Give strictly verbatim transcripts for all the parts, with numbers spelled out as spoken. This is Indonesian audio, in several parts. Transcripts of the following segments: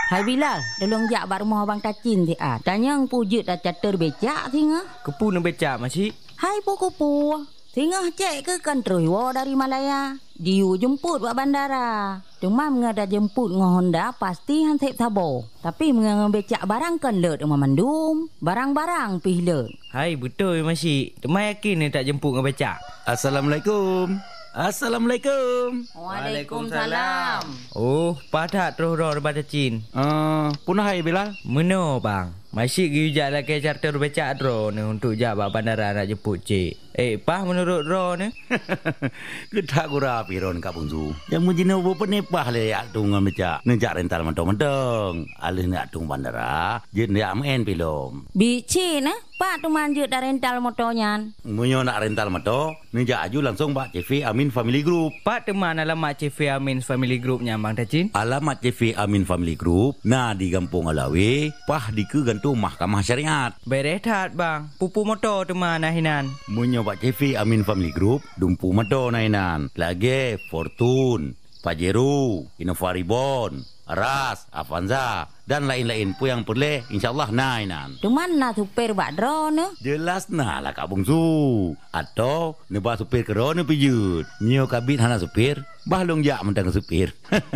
Hai Bilal, tolong jak bak rumah abang Tacin ti ah. Tanya ang pujut dah catur becak tinga. Kepu nak becak masih? Hai puku-pu. Tinga cek ke kantor wo dari Malaya. Diu jemput buat bandara. Cuma mengada jemput ngah Honda pasti hantip tabo. Tapi mengada becak barang kan lut rumah mandum. Barang-barang pih lut. Hai betul masih. Temai yakin ni tak jemput ngah becak. Assalamualaikum. Assalamualaikum. Waalaikumsalam. Oh, padat terus roh daripada Cin. Uh, punah hai Bilal. Meno bang. Masih gijak lah ke charter becak ro ni untuk jawab bandara nak jemput cik. Eh, pah menurut ro ni? Kita gura piron kapung tu. Yang mujina bu penepah le yak tung becak. Nejak rental mentong-mentong. Alih nak tung bandara, jen dia amen pilom. Bici nah, pak tu manjut dah rental motornya. Munyo nak rental motor, nejak aju langsung Pak C V Amin Family Group. Pak teman alamat C V Amin Family Group nya bang Tacin. Alamat C V Amin Family Group nah di Kampung Alawi, pah di ke gantung Mahkamah Syariat. Berehat bang, pupu motor teman nahinan. Munyo Pak C V Amin Family Group, dumpu motor nahinan. Lagi Fortune, Pajero, Innova Reborn, Ras, Avanza dan lain-lain pun yang boleh insyaallah nahinan. Cuman nak supir bak dro ne. Jelas nah lah Kak Bungsu. Atau nebah supir ke ro ne pijut. Nyo kabit hana supir, bahlong jak mentang supir.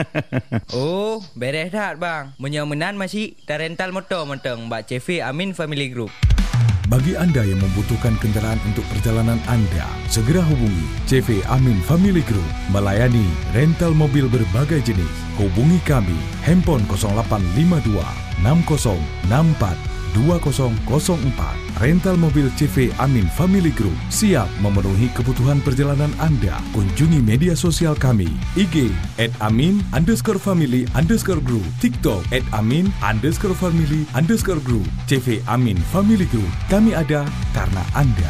Oh, beres dah bang. Menyomenan masih dah rental motor mentang Mbak C V Amin Family Group. Bagi anda yang membutuhkan kendaraan untuk perjalanan anda, segera hubungi C V Amin Family Group, melayani rental mobil berbagai jenis. Hubungi kami, handphone kosong lapan lima dua enam kosong enam empat dua kosong kosong empat. Rental mobil C V Amin Family Group siap memenuhi kebutuhan perjalanan anda. Kunjungi media sosial kami, I G at amin underscore family underscore group, TikTok at amin underscore family underscore group. C V Amin Family Group, kami ada karena anda.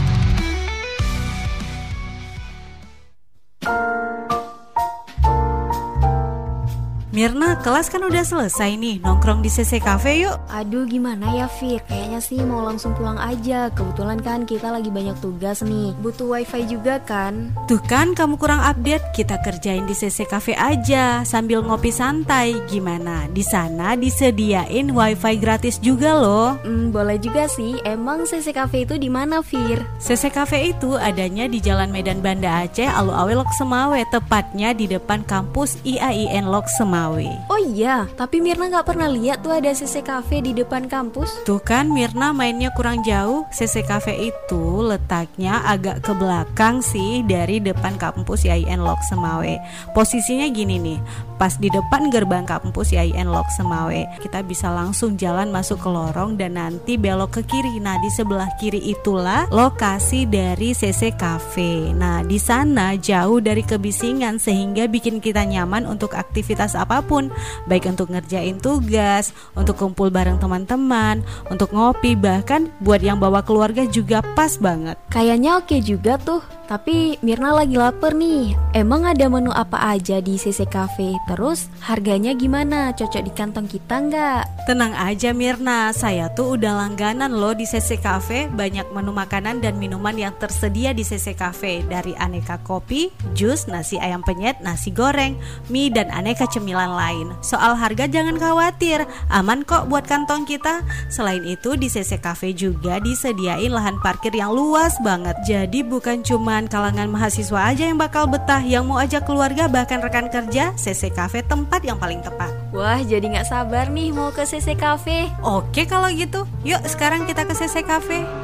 Mirna, kelas kan udah selesai nih, nongkrong di C C Cafe yuk. Aduh gimana ya Fir, kayaknya sih mau langsung pulang aja. Kebetulan kan kita lagi banyak tugas nih, butuh wifi juga kan. Tuh kan kamu kurang update, kita kerjain di C C Cafe aja sambil ngopi santai. Gimana? Di sana disediain wifi gratis juga loh. Hmm, boleh juga sih. Emang C C Cafe itu di mana Fir? C C Cafe itu adanya di Jalan Medan Banda Aceh, Alu-Awe Lok Semawe, tepatnya di depan kampus I A I N Lok Semawe. Oh iya, tapi Mirna gak pernah lihat tuh ada C C Cafe di depan kampus. Tuh kan Mirna mainnya kurang jauh. C C Cafe itu letaknya agak ke belakang sih dari depan kampus I A I N Lok Semawe. Posisinya gini nih, pas di depan gerbang kampus I A I N Lok Semawe. Kita bisa langsung jalan masuk ke lorong dan nanti belok ke kiri. Nah di sebelah kiri itulah lokasi dari C C Cafe. Nah di sana jauh dari kebisingan sehingga bikin kita nyaman untuk aktivitas apa apapun, baik untuk ngerjain tugas, untuk kumpul bareng teman-teman, untuk ngopi, bahkan buat yang bawa keluarga juga pas banget. Kayaknya oke juga tuh. Tapi Mirna lagi lapar nih. Emang ada menu apa aja di C C Cafe? Terus harganya gimana? Cocok di kantong kita nggak? Tenang aja Mirna, saya tuh udah langganan loh di C C Cafe. Banyak menu makanan dan minuman yang tersedia di C C Cafe, dari aneka kopi, jus, nasi ayam penyet, nasi goreng, mie, dan aneka cemilan lain. Soal harga jangan khawatir, aman kok buat kantong kita. Selain itu di C C Cafe juga disediain lahan parkir yang luas banget. Jadi bukan cuma kalangan mahasiswa aja yang bakal betah, yang mau ajak keluarga bahkan rekan kerja, C C Cafe tempat yang paling tepat. Wah, jadi gak sabar nih mau ke C C Cafe. Oke kalau gitu, yuk sekarang kita ke C C Cafe.